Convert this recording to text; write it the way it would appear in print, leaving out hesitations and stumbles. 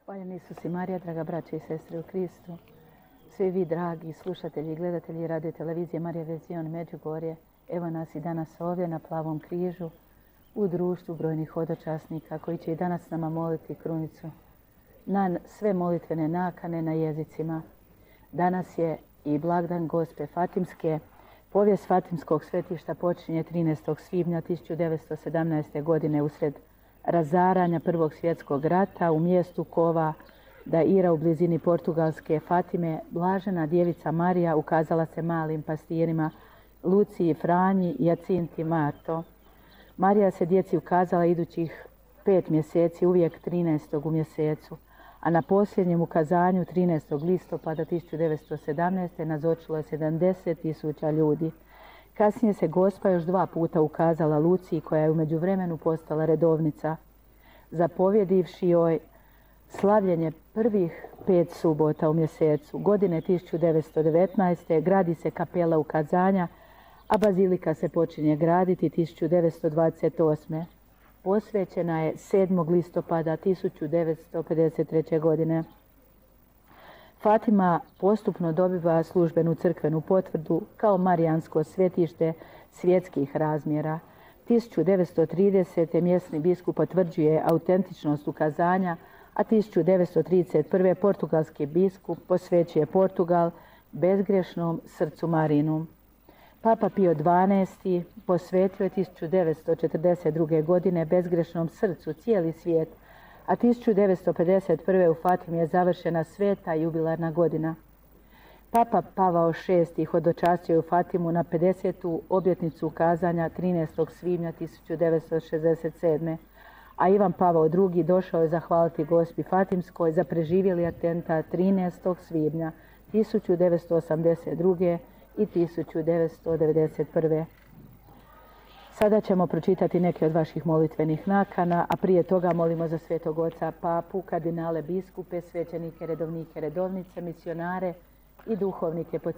Hvaljen Isus i Marija, draga braće i sestre u Kristu. Svi vi, dragi slušatelji i gledatelji radio televizije Marija Vizion Međugorje, evo nas i danas ovdje na Plavom križu u društvu brojnih hodočasnika koji će i danas s nama moliti krunicu na sve molitvene nakane na jezicima. Danas je i blagdan Gospe Fatimske. Povijest Fatimskog svetišta počinje 13. svibnja 1917. godine usred razaranja Prvog svjetskog rata u mjestu Cova da Ira u blizini portugalske Fatime. Blažena djevica Marija ukazala se malim pastirima Luciji, Franji, Jacinti, Marto. Marija se djeci ukazala idućih 5 mjeseci, uvijek 13. u mjesecu, a na posljednjem ukazanju 13. listopada 1917. nazočilo je 70.000 ljudi. Kasnije se Gospa još 2 puta ukazala Luciji, koja je u međuvremenu postala redovnica, zapovjedivši joj slavljenje prvih 5 subota u mjesecu. Godine 1919. gradi se kapela ukazanja, a bazilika se počinje graditi 1928. Posvećena je 7. listopada 1953. godine. Fatima postupno dobiva službenu crkvenu potvrdu kao marijansko svetište svjetskih razmjera. 1930. mjesni biskup potvrđuje autentičnost ukazanja, a 1931. portugalski biskup posvećuje Portugal bezgrešnom srcu Marinu. Papa Pio XII. Posvetio je 1942. godine bezgrešnom srcu cijeli svijet, a 1951. u Fatimi je završena sveta jubilarna godina. Papa Pavao VI. Hodočastio je u Fatimu na 50. obljetnicu ukazanja 13. svibnja 1967. A Ivan Pavao II. Došao je zahvaliti Gospi Fatimskoj za preživjeli atentat 13. svibnja 1982. i 1991. Sada ćemo pročitati neke od vaših molitvenih nakana, a prije toga molimo za Svetog Oca Papu, kardinale, biskupe, svećenike, redovnike, redovnice, misionare i duhovnike po